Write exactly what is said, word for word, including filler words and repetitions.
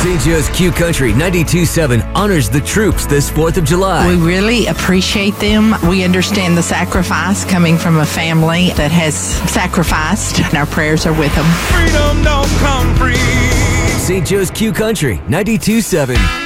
Saint Joe's Q Country ninety-two point seven honors the troops this fourth of July. We really appreciate them. We understand the sacrifice coming from a family that has sacrificed, and our prayers are with them. Freedom don't come free. Saint Joe's Q Country ninety-two point seven.